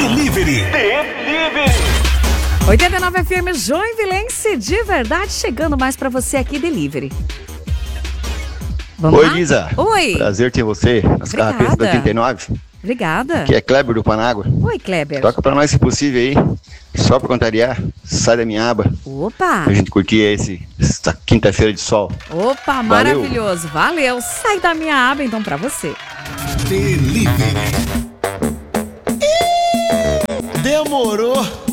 Delivery. 89 FM Joinvilense, de verdade, chegando mais pra você aqui, Delivery. Vamos Oi, lá? Lisa. Oi. Prazer ter você nas Obrigada. carrapetas da 39. Obrigada. Que é Kleber do Panágua. Oi, Kleber. Toca pra nós se possível aí. Só pra contrariar. Sai da minha aba. Opa. Pra gente curtir essa quinta-feira de sol. Opa, maravilhoso. Valeu. Sai da minha aba, então, pra você. Delivery. Demorou.